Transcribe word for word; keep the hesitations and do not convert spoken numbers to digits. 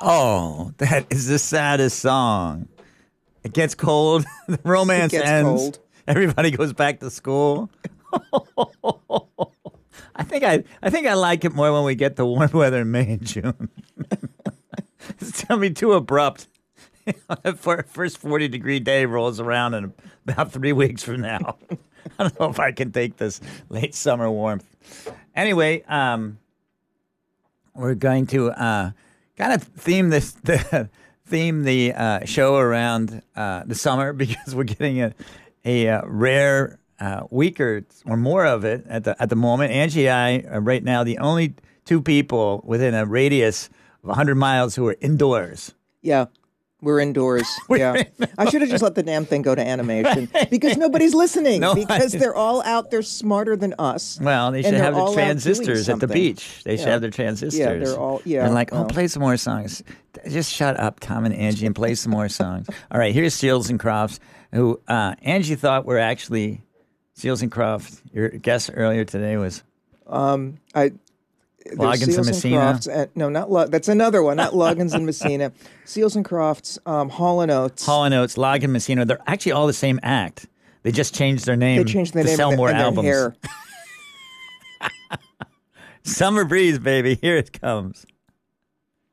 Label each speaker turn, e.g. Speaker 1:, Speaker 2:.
Speaker 1: Oh, that is the saddest song. It gets cold. The romance
Speaker 2: It gets
Speaker 1: ends.
Speaker 2: cold.
Speaker 1: Everybody goes back to school. I think I, I think I like it more when we get to warm weather in May and June. It's gonna be too abrupt. The first forty degree day rolls around in about three weeks from now. I don't know if I can take this late summer warmth. Anyway, um, we're going to uh, kind of theme this the, theme the uh, show around uh, the summer because we're getting a a uh, rare uh, week or, or more of it at the at the moment. Angie and I are right now the only two people within a radius of one hundred miles who are indoors.
Speaker 2: Yeah. We're indoors.
Speaker 1: We're
Speaker 2: yeah.
Speaker 1: indoors.
Speaker 2: I should have just let the damn thing go to animation because nobody's listening
Speaker 1: No,
Speaker 2: because
Speaker 1: I-
Speaker 2: they're all out there smarter than us.
Speaker 1: Well, they
Speaker 2: and
Speaker 1: should
Speaker 2: they're
Speaker 1: have their
Speaker 2: all out doing
Speaker 1: transistors at the
Speaker 2: something.
Speaker 1: beach. They should
Speaker 2: Yeah.
Speaker 1: have their transistors.
Speaker 2: Yeah, they're all- yeah,
Speaker 1: They're like, oh,
Speaker 2: well.
Speaker 1: play some more songs. Just shut up, Tom and Angie, and play some more songs. All right, here's Seals and Crofts, who uh, Angie thought were actually Seals and Crofts. Your guest earlier today was
Speaker 2: Um, I. There's
Speaker 1: Loggins and
Speaker 2: Seals
Speaker 1: Messina?
Speaker 2: Crofts and, no, not Log. That's another one. Not Loggins and Messina. Seals and Crofts. Um, Hall and Oates.
Speaker 1: Hall and Oates, Logan Messina. They're actually all the same act. They just changed their name
Speaker 2: They changed the
Speaker 1: to
Speaker 2: name
Speaker 1: sell
Speaker 2: and the-
Speaker 1: more
Speaker 2: and their
Speaker 1: albums.
Speaker 2: hair.
Speaker 1: Summer breeze, baby. Here it comes.